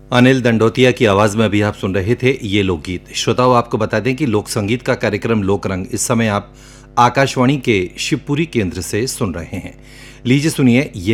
अनिल दंडोतिया की आवाज में अभी आप सुन रहे थे ये लोकगीत। श्रोताओं, आपको बता दें कि लोक संगीत का कार्यक्रम लोकरंग इस समय आप आकाशवाणी के शिवपुरी केंद्र से सुन रहे हैं। लीजिए सुनिए ये